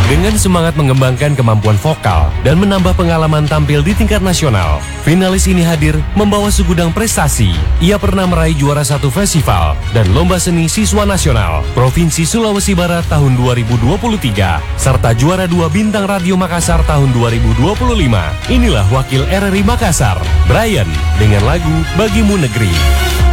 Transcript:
Dengan semangat mengembangkan kemampuan vokal dan menambah pengalaman tampil di tingkat nasional, finalis ini hadir membawa segudang prestasi. Ia pernah meraih juara 1 festival dan lomba seni siswa nasional Provinsi Sulawesi Barat tahun 2023, serta juara 2 Bintang Radio Makassar tahun 2025. Inilah wakil RRI Makassar, Brian, dengan lagu Bagimu Negeri.